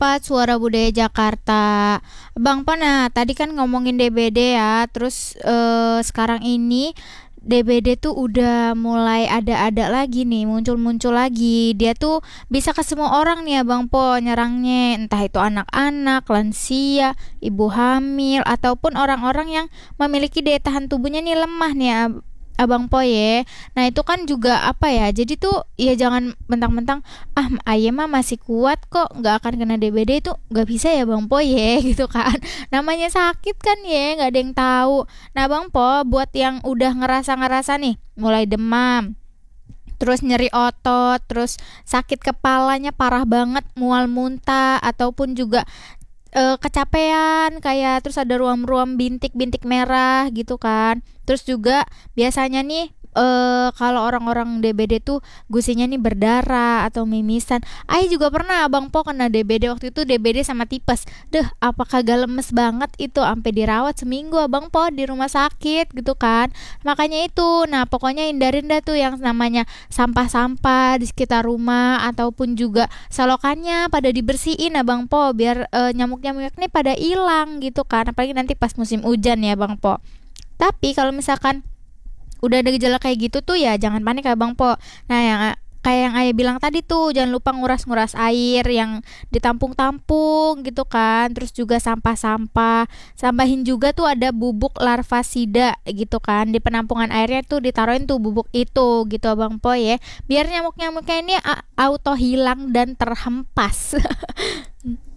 104 Suara Budaya Jakarta. Bang Pana, tadi kan ngomongin DBD ya, terus sekarang ini DBD tuh udah mulai ada-ada lagi nih, muncul-muncul lagi. Dia tuh bisa ke semua orang nih ya Bang Po nyerangnya, entah itu anak-anak, lansia, ibu hamil, ataupun orang-orang yang memiliki daya tahan tubuhnya nih lemah nih ya Abang Po ya. Nah itu kan juga apa ya, jadi tuh ya jangan mentang-mentang ayah mah masih kuat kok nggak akan kena DBD, itu nggak bisa ya Bang Po ya gitu kan. Namanya sakit kan ya, nggak ada yang tahu. Nah Bang Po, buat yang udah ngerasa-ngerasa nih mulai demam, terus nyeri otot, terus sakit kepalanya parah banget, mual muntah, ataupun juga kecapean kayak, terus ada ruam-ruam bintik-bintik merah gitu kan. Terus juga biasanya nih kalau orang-orang DBD tuh gusinya nih berdarah atau mimisan. Ai juga pernah Abang Po kena DBD, waktu itu DBD sama tipes. Deh, apa kagak lemes banget itu sampai dirawat seminggu Abang Po di rumah sakit gitu kan. Makanya itu, nah pokoknya hindarin dah tuh yang namanya sampah-sampah di sekitar rumah, ataupun juga selokannya pada dibersihin Abang Po biar nyamuk-nyamuk nih pada hilang gitu kan. Apalagi nanti pas musim hujan ya Bang Po. Tapi kalau misalkan udah ada gejala kayak gitu tuh ya jangan panik ya Bang Po. Nah yang kayak yang Ayah bilang tadi tuh, jangan lupa nguras-nguras air yang ditampung-tampung gitu kan. Terus juga sampah-sampah, sambahin juga tuh ada bubuk larvasida gitu kan. Di penampungan airnya tuh ditaruhin tuh bubuk itu gitu Bang Po ya. Biar nyamuk-nyamuknya ini auto hilang dan terhempas.